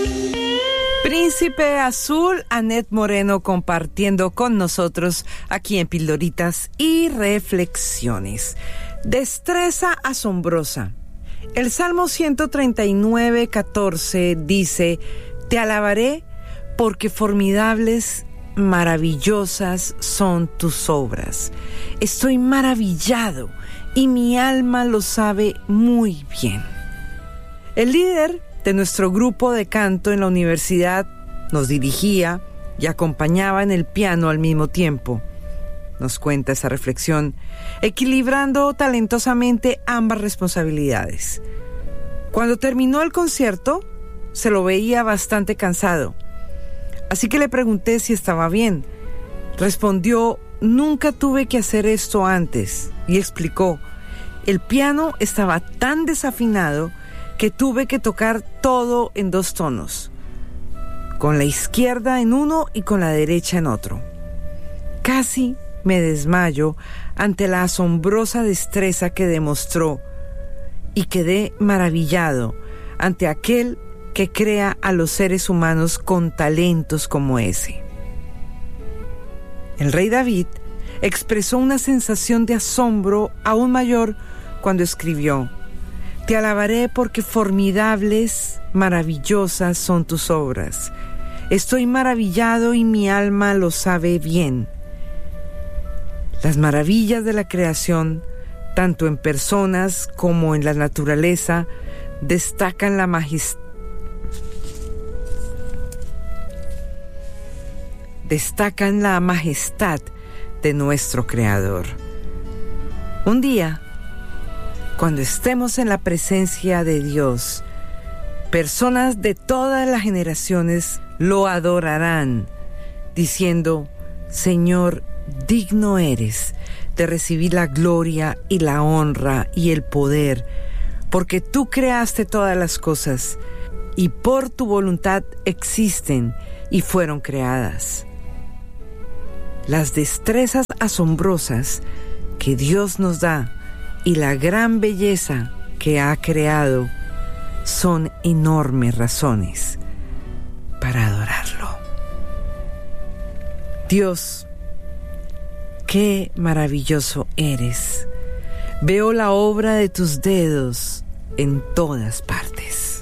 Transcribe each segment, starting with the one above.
Príncipe Azul, Anet Moreno compartiendo con nosotros aquí en Pildoritas y Reflexiones. Destreza asombrosa. El Salmo 139, 14 dice: Te alabaré porque formidables, maravillosas son tus obras. Estoy maravillado y mi alma lo sabe muy bien. El líder de nuestro grupo de canto en la universidad nos dirigía y acompañaba en el piano al mismo tiempo. Nos cuenta esa reflexión, equilibrando talentosamente ambas responsabilidades. Cuando terminó el concierto, se lo veía bastante cansado. Así que le pregunté si estaba bien. Respondió: nunca tuve que hacer esto antes. Y explicó: el piano estaba tan desafinado que tuve que tocar todo en 2 tonos, con la izquierda en uno y con la derecha en otro. Casi me desmayo ante la asombrosa destreza que demostró y quedé maravillado ante aquel que crea a los seres humanos con talentos como ese. El rey David expresó una sensación de asombro aún mayor cuando escribió: Te alabaré porque formidables, maravillosas son tus obras. Estoy maravillado y mi alma lo sabe bien. Las maravillas de la creación, tanto en personas como en la naturaleza, destacan la majestad de nuestro Creador. Un día, cuando estemos en la presencia de Dios, personas de todas las generaciones lo adorarán, diciendo: Señor, digno eres de recibir la gloria y la honra y el poder, porque tú creaste todas las cosas y por tu voluntad existen y fueron creadas. Las destrezas asombrosas que Dios nos da y la gran belleza que ha creado son enormes razones para adorarlo. Dios, qué maravilloso eres. Veo la obra de tus dedos en todas partes.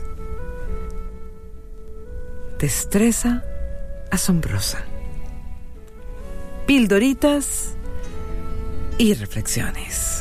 Destreza asombrosa. Pildoritas y reflexiones.